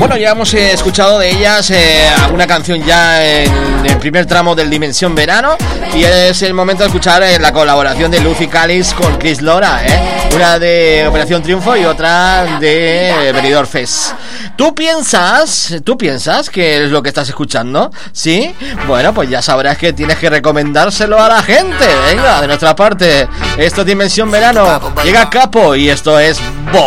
Bueno, ya hemos escuchado de ellas una canción ya en el primer tramo del Dimensión Verano, y es el momento de escuchar la colaboración de Lucy Callis con Chris Lora, una de Operación Triunfo y otra de Benidorm Fest. ¿Tú piensas que es lo que estás escuchando? ¿Sí? Bueno, pues ya sabrás que tienes que recomendárselo a la gente. Venga, de nuestra parte, esto es Dimensión Verano. Llega Capo y esto es Boom.